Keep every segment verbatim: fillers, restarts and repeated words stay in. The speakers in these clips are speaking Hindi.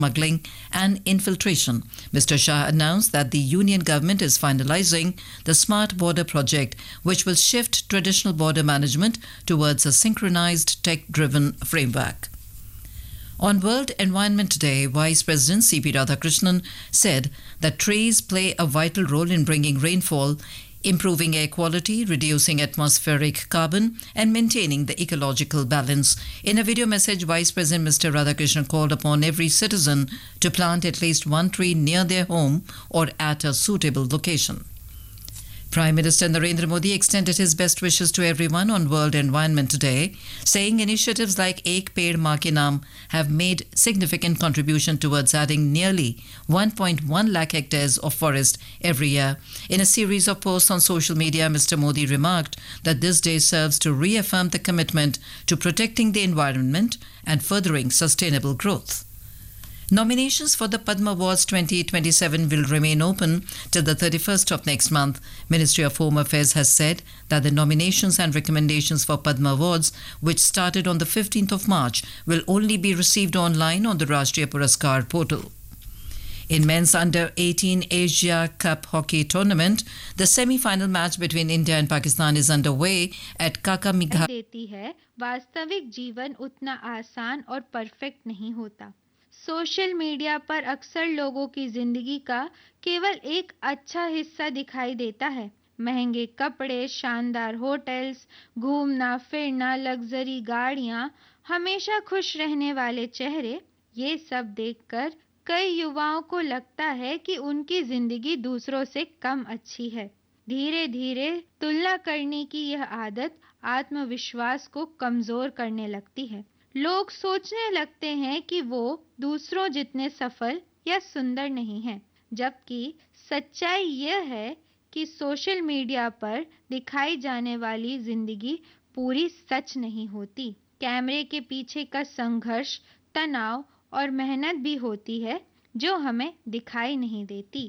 smuggling and infiltration. Mister Shah announced that the union government is finalizing the Smart Border project, which will shift traditional border management towards a synchronized tech-driven framework. On World Environment Day, Vice President C P Radhakrishnan said that trees play a vital role in bringing rainfall, improving air quality, reducing atmospheric carbon, and maintaining the ecological balance. In a video message, Vice President Mister Radhakrishnan called upon every citizen to plant at least one tree near their home or at a suitable location. Prime Minister Narendra Modi extended his best wishes to everyone on World Environment Day, saying initiatives like Ek Ped Maa Ke Naam have made significant contribution towards adding nearly one point one lakh hectares of forest every year. In a series of posts on social media, Mister Modi remarked that this day serves to reaffirm the commitment to protecting the environment and furthering sustainable growth. Nominations for the Padma Awards twenty twenty-seven will remain open till the thirty-first of next month. Ministry of Home Affairs has said that the nominations and recommendations for Padma Awards, which started on the fifteenth of March, will only be received online on the Rashtriya Puraskar portal. In men's under eighteen Asia Cup hockey tournament, the semi-final match between India and Pakistan is underway at Kakamega. देती है वास्तविक जीवन उतना आसान और परफेक्ट नहीं होता। सोशल मीडिया पर अक्सर लोगों की जिंदगी का केवल एक अच्छा हिस्सा दिखाई देता है। महंगे कपड़े, शानदार होटल्स, घूमना फिरना, लग्जरी गाड़ियां, हमेशा खुश रहने वाले चेहरे, ये सब देखकर कई युवाओं को लगता है कि उनकी जिंदगी दूसरों से कम अच्छी है। धीरे धीरे तुलना करने की यह आदत आत्मविश्वास को कमजोर करने लगती है। लोग सोचने लगते हैं कि वो दूसरों जितने सफल या सुंदर नहीं हैं, जबकि सच्चाई यह है कि सोशल मीडिया पर दिखाई जाने वाली जिंदगी पूरी सच नहीं होती। कैमरे के पीछे का संघर्ष, तनाव और मेहनत भी होती है जो हमें दिखाई नहीं देती।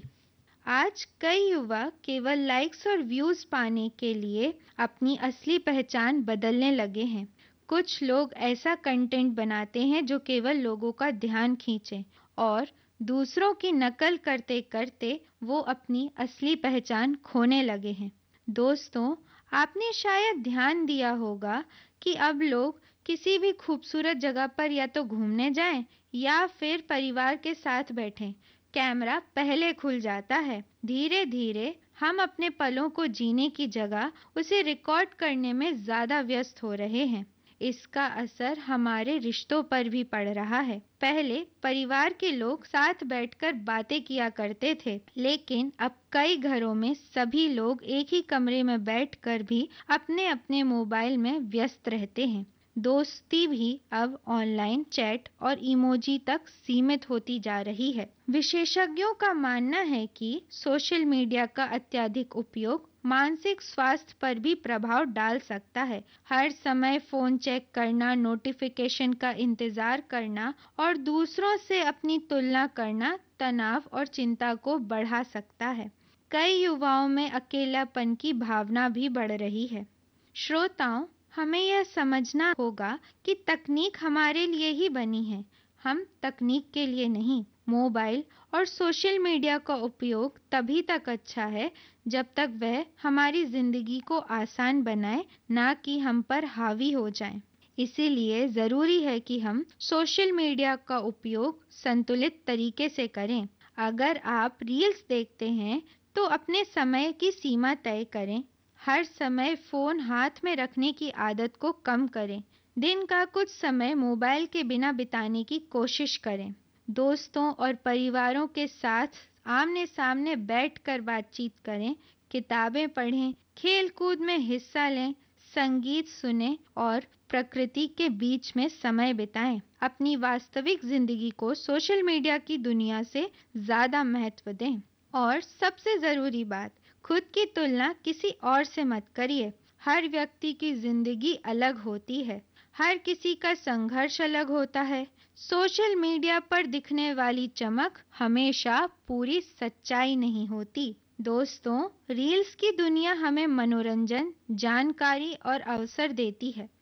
आज कई युवा केवल लाइक्स और व्यूज पाने के लिए अपनी असली पहचान बदलने लगे हैं। कुछ लोग ऐसा कंटेंट बनाते हैं जो केवल लोगों का ध्यान खींचे और दूसरों की नकल करते करते वो अपनी असली पहचान खोने लगे हैं। दोस्तों, आपने शायद ध्यान दिया होगा कि अब लोग किसी भी खूबसूरत जगह पर या तो घूमने जाएं या फिर परिवार के साथ बैठें, कैमरा पहले खुल जाता है। धीरे धीरे हम अपने पलों को जीने की जगह उसे रिकॉर्ड करने में ज्यादा व्यस्त हो रहे हैं। इसका असर हमारे रिश्तों पर भी पड़ रहा है। पहले परिवार के लोग साथ बैठकर बातें किया करते थे, लेकिन अब कई घरों में सभी लोग एक ही कमरे में बैठकर भी अपने अपने मोबाइल में व्यस्त रहते हैं। दोस्ती भी अब ऑनलाइन चैट और इमोजी तक सीमित होती जा रही है। विशेषज्ञों का मानना है कि सोशल मीडिया का अत्यधिक उपयोग मानसिक स्वास्थ्य पर भी प्रभाव डाल सकता है। हर समय फोन चेक करना, नोटिफिकेशन का इंतजार करना और दूसरों से अपनी तुलना करना तनाव और चिंता को बढ़ा सकता है। कई युवाओं में अकेलापन की भावना भी बढ़ रही है। श्रोताओं, हमें यह समझना होगा कि तकनीक हमारे लिए ही बनी है, हम तकनीक के लिए नहीं। मोबाइल और सोशल मीडिया का उपयोग तभी तक अच्छा है जब तक वह हमारी जिंदगी को आसान बनाए, ना कि हम पर हावी हो जाए। इसीलिए जरूरी है कि हम सोशल मीडिया का उपयोग संतुलित तरीके से करें। अगर आप रील्स देखते हैं तो अपने समय की सीमा तय करें। हर समय फोन हाथ में रखने की आदत को कम करें। दिन का कुछ समय मोबाइल के बिना बिताने की कोशिश करें। दोस्तों और परिवारों के साथ आमने सामने बैठकर बातचीत करें, किताबें पढ़ें, खेल कूद में हिस्सा लें, संगीत सुनें और प्रकृति के बीच में समय बिताएं। अपनी वास्तविक जिंदगी को सोशल मीडिया की दुनिया से ज्यादा महत्व दें। और सबसे जरूरी बात, खुद की तुलना किसी और से मत करिए। हर व्यक्ति की जिंदगी अलग होती है, हर किसी का संघर्ष अलग होता है। सोशल मीडिया पर दिखने वाली चमक हमेशा पूरी सच्चाई नहीं होती। दोस्तों, रील्स की दुनिया हमें मनोरंजन, जानकारी और अवसर देती है,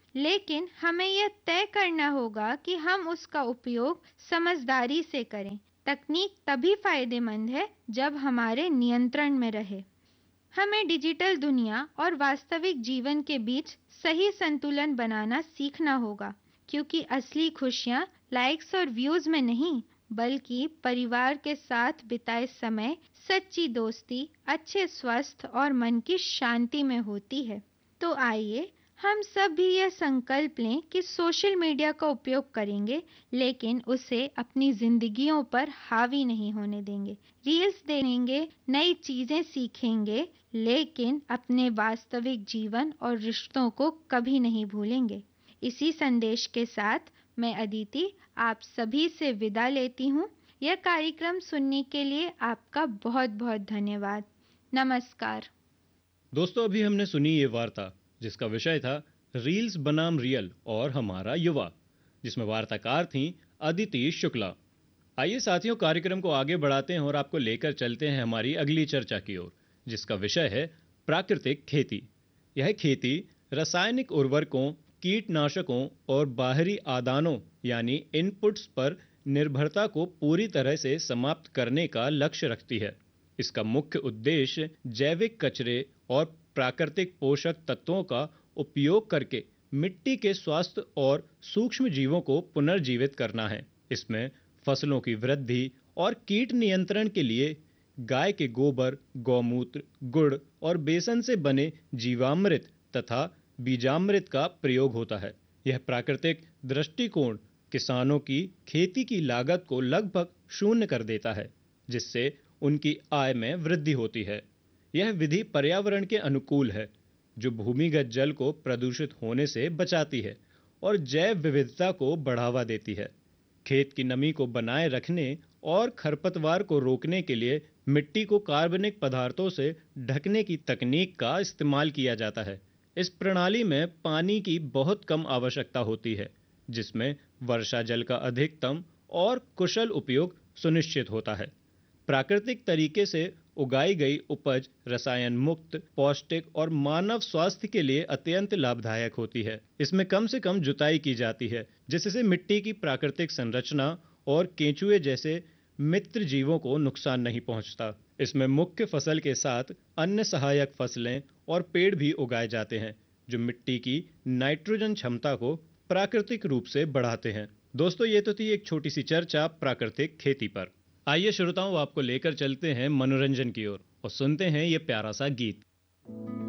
लेकिन हमें यह तय करना होगा कि हम उसका उपयोग समझदारी से करें। तकनीक तभी फायदेमंद है जब हमारे नियंत्रण में रहे। हमें डिजिटल दुनिया और वास्तविक जीवन के बीच सही संतुलन बनाना सीखना होगा, क्योंकि असली खुशियां लाइक्स और व्यूज में नहीं, बल्कि परिवार के साथ बिताए समय, सच्ची दोस्ती, अच्छे स्वास्थ्य और मन की शांति में होती है। तो आइए हम सब भी यह संकल्प लें कि सोशल मीडिया का उपयोग करेंगे, लेकिन उसे अपनी जिंदगियों पर हावी नहीं होने देंगे। रील्स देखेंगे, नई चीजें सीखेंगे, लेकिन अपने वास्तविक जीवन और रिश्तों को कभी नहीं भूलेंगे। इसी संदेश के साथ मैं अदिति आप सभी से विदा लेती हूँ। यह कार्यक्रम सुनने के लिए आपका बहुत बहुत धन्यवाद। नमस्कार। दोस्तों, अभी हमने सुनी ये वार्ता जिसका विषय था रील्स बनाम रियल और हमारा युवा, जिसमें वार्ताकार थीं अदिति शुक्ला। आइए साथियों, कार्यक्रम को आगे बढ़ाते हैं और आपको लेकर चलते हैं हमारी अगली चर्चा की ओर, जिसका विषय है प्राकृतिक खेती। यह खेती रासायनिक उर्वरकों, कीटनाशकों और बाहरी आदानों यानी इनपुट्स पर निर्भरता को पूरी तरह से समाप्त करने का लक्ष्य रखती है। इसका मुख्य उद्देश्य जैविक कचरे और प्राकृतिक पोषक तत्वों का उपयोग करके मिट्टी के स्वास्थ्य और सूक्ष्म जीवों को पुनर्जीवित करना है। इसमें फसलों की वृद्धि और कीट नियंत्रण के लिए गाय के गोबर, गौमूत्र, गुड़ और बेसन से बने जीवामृत तथा बीजामृत का प्रयोग होता है। यह प्राकृतिक दृष्टिकोण किसानों की खेती की लागत को लगभग शून्य कर देता है, जिससे उनकी आय में वृद्धि होती है। यह विधि पर्यावरण के अनुकूल है, जो भूमिगत जल को प्रदूषित होने से बचाती है और जैव विविधता को बढ़ावा देती है। खेत की नमी को बनाए रखने और खरपतवार को रोकने के लिए मिट्टी को कार्बनिक पदार्थों से ढकने की तकनीक का इस्तेमाल किया जाता है। इस प्रणाली में पानी की बहुत कम आवश्यकता होती है, जिसमें वर्षा जल का अधिकतम और कुशल उपयोग सुनिश्चित होता है। प्राकृतिक तरीके से उगाई गई उपज रसायन मुक्त, पौष्टिक और मानव स्वास्थ्य के लिए अत्यंत लाभदायक होती है। इसमें कम से कम जुताई की जाती है, जिससे मिट्टी की प्राकृतिक संरचना और केंचुए जैसे मित्र जीवों को नुकसान नहीं पहुंचता। इसमें मुख्य फसल के साथ अन्य सहायक फसलें और पेड़ भी उगाए जाते हैं, जो मिट्टी की नाइट्रोजन क्षमता को प्राकृतिक रूप से बढ़ाते हैं। दोस्तों, ये तो थी एक छोटी सी चर्चा प्राकृतिक खेती पर। आइए श्रोताओं, आपको लेकर चलते हैं मनोरंजन की ओर और सुनते हैं ये प्यारा सा गीत।